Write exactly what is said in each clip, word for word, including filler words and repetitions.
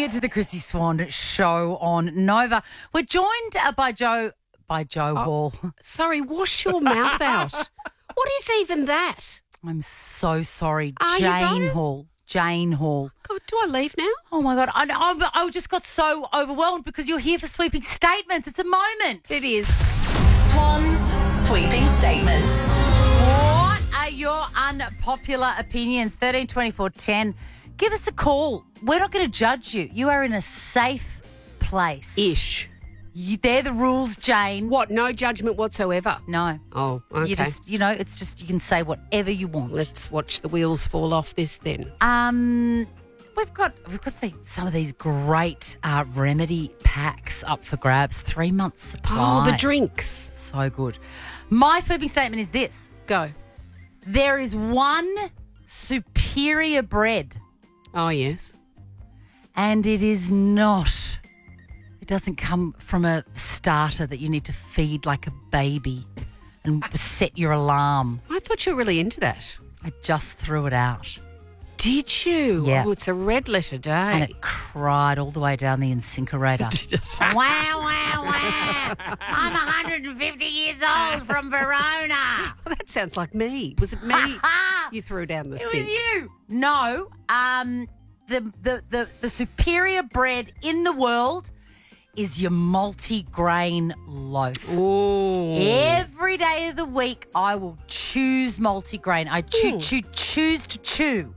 to the Chrissy Swan Show on Nova. We're joined uh, by Joe by Joe Oh, Hall. Sorry, wash your mouth out. What is even that? I'm so sorry, Are you Jane though? Hall. Jane Hall. God, do I leave now? Oh my God, I, I, I just got so overwhelmed because you're here for sweeping statements. It's a moment. It is. Swan's sweeping statements. What are your unpopular opinions? thirteen twenty-four ten. Give us a call. We're not going to judge you. You are in a safe place. Ish. You, they're the rules, Jane. What? No judgment whatsoever? No. Oh, okay. You just, you know, it's just you can say whatever you want. Let's watch the wheels fall off this then. Um, we've got we've got the, some of these great uh, remedy packs up for grabs. Three months supply. Oh, the drinks. So good. My sweeping statement is this: Go. there is one superior bread, Oh, yes. and it is not. It doesn't come from a starter that you need to feed like a baby and set your alarm. I thought you were really into that. I just threw it out. Did you? Yeah. Oh, it's a red letter day. And it cried all the way down the incinerator. Wow, wow, wow. I'm one hundred fifty years old from Verona. Oh, that sounds like me. Was it me? You threw down the It sink. was you. No, um, the, the, the, the superior bread in the world is your multi-grain loaf. Oh. Every day of the week, I will choose multi-grain. I choo- Ooh. choo- choose to chew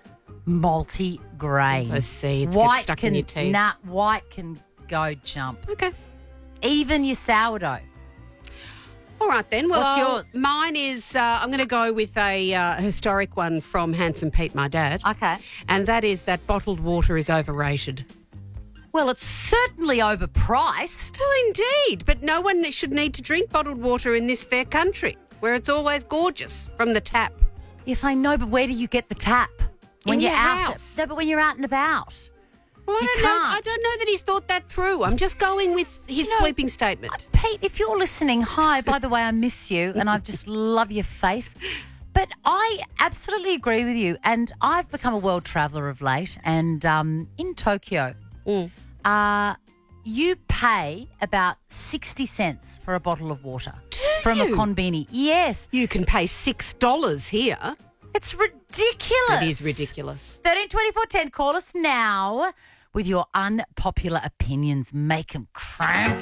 multi-grain. Those seeds get white stuck can, in your teeth. Nah, white can go jump. Okay. Even your sourdough. All right then. Well, What's yours? Mine is, uh, I'm going to go with a uh, historic one from Handsome Pete, my dad. Okay. And that is that bottled water is overrated. Well, it's certainly overpriced. Well, indeed. But no one should need to drink bottled water in this fair country where it's always gorgeous from the tap. Yes, I know, but where do you get the tap? When In you're your out. house. No, but when you're out and about. Well, I You don't know. can't. I don't know that he's thought that through. I'm just going with his you know- sweeping statement. Pete, if you're listening, hi, by the way, I miss you and I just love your face. But I absolutely agree with you. And I've become a world traveller of late. And um, in Tokyo, Mm. uh, you pay about sixty cents for a bottle of water. Do from you? a konbini. Yes. You can pay six dollars here. It's ridiculous. It is ridiculous. thirteen twenty-four ten, call us now with your unpopular opinions. Make them crank.